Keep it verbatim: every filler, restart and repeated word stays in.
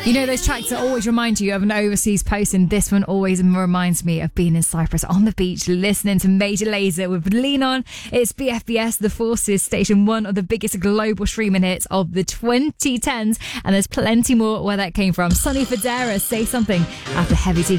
You know those tracks that always remind you of an overseas post, and this one always reminds me of being in Cyprus on the beach listening to Major Lazer with Lean On. It's B F B S The Forces station, one of the biggest global streaming hits of the twenty tens, and there's plenty more where that came from. Sonny Fodera, Say Something, after Heavy D.